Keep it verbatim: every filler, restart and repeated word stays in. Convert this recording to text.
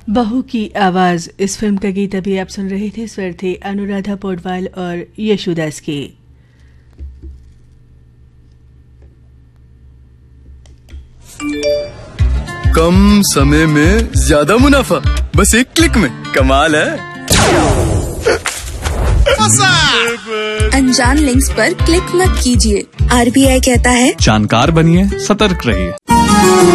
बहू की आवाज, इस फिल्म का गीत अभी आप सुन रहे थे। स्वर थे अनुराधा पौडवाल और यशुदास के। कम समय में ज्यादा मुनाफा, बस एक क्लिक में। कमाल है। अनजान लिंक्स पर क्लिक मत कीजिए। आरबीआई कहता है जानकार बनिए, सतर्क रहिए।